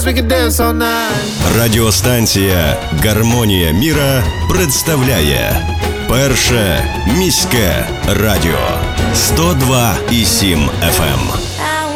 we could dance all night. Радіостанція «Гармонія міра» представляє Перше міське радіо 102,7 FM.